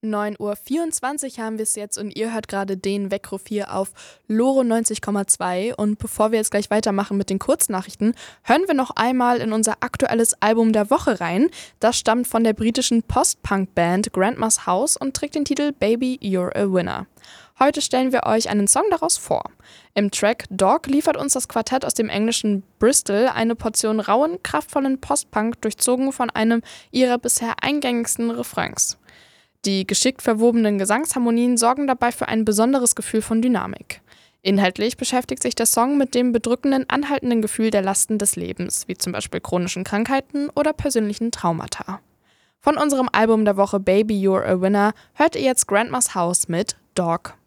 9:24 Uhr haben wir es jetzt und ihr hört gerade den Weckruf hier auf Loro 90,2. Und bevor wir jetzt gleich weitermachen mit den Kurznachrichten, hören wir noch einmal in unser aktuelles Album der Woche rein. Das stammt von der britischen Post-Punk-Band Grandma's House und trägt den Titel Baby You're a Winner. Heute stellen wir euch einen Song daraus vor. Im Track Dog liefert uns das Quartett aus dem englischen Bristol eine Portion rauen, kraftvollen Post-Punk, durchzogen von einem ihrer bisher eingängigsten Refrains. Die geschickt verwobenen Gesangsharmonien sorgen dabei für ein besonderes Gefühl von Dynamik. Inhaltlich beschäftigt sich der Song mit dem bedrückenden, anhaltenden Gefühl der Lasten des Lebens, wie zum Beispiel chronischen Krankheiten oder persönlichen Traumata. Von unserem Album der Woche Baby You're a Winner hört ihr jetzt Grandma's House mit Dog.